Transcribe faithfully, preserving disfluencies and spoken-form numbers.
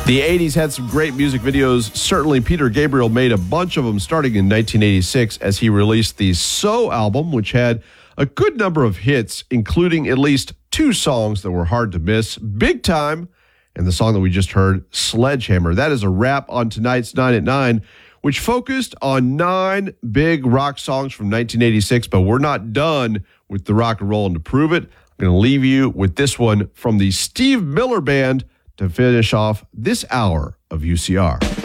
The eighties had some great music videos. Certainly, Peter Gabriel made a bunch of them starting in nineteen eighty-six as he released the So album, which had a good number of hits, including at least two songs that were hard to miss, Big Time and the song that we just heard, Sledgehammer. That is a wrap on tonight's nine at nine, which focused on nine big rock songs from nineteen eighty-six, but we're not done with the rock and roll. And to prove it, I'm going to leave you with this one from the Steve Miller Band to finish off this hour of U C R.